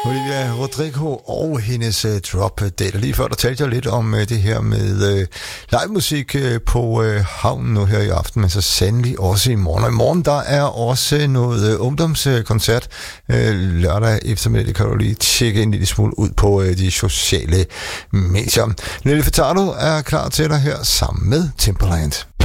Olivia Rodrigo og hendes Drop Dead. Lige før der talte jeg lidt om det her med live musik på havnen nu her i aften, men så sandelig også i morgen. Og i morgen der er også noget ungdomskoncert lørdag eftermiddag. Det kan du lige tjekke en lille smule ud på de sociale medier. Nelly Furtado er klar til dig her sammen med Timbaland.